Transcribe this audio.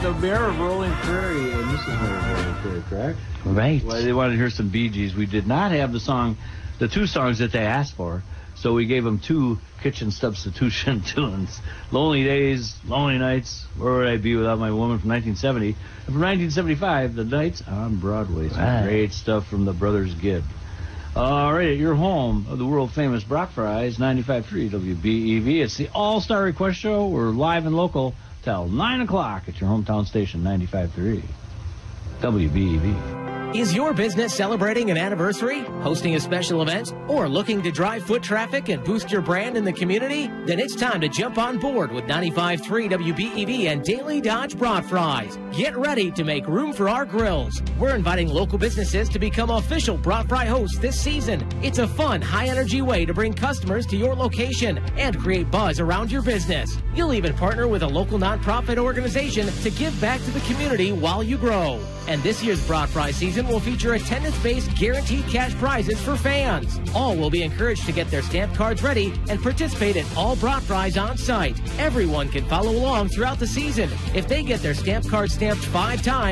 the Mayor of Rolling Prairie, and this is Mayor of Rolling Prairie, correct? Right. Well, they wanted to hear some Bee Gees. We did not have the two songs that they asked for, so we gave them two kitchen substitution tunes. Lonely Days, Lonely Nights, Where Would I Be Without My Woman from 1970. And from 1975, The Nights on Broadway. Some great stuff from the Brothers Gibb. All right, at your home of the world-famous Brock Fries, 95.3 WBEV. It's the All-Star Request Show. We're live and local till 9 o'clock at your hometown station, 95.3 WBEV. Is your business celebrating an anniversary, hosting a special event, or looking to drive foot traffic and boost your brand in the community? Then it's time to jump on board with 95.3 WBEV and Daily Dodge Brock Fries. Get ready to make room for our grills. We're inviting local businesses to become official Brock Fry hosts this season. It's a fun, high-energy way to bring customers to your location and create buzz around your business. You'll even partner with a local nonprofit organization to give back to the community while you grow. And this year's Brock Fry season will feature attendance-based guaranteed cash prizes for fans. All will be encouraged to get their stamped cards ready and participate in all Brock Fries on site. Everyone can follow along throughout the season. If they get their stamped card stamped 5 times,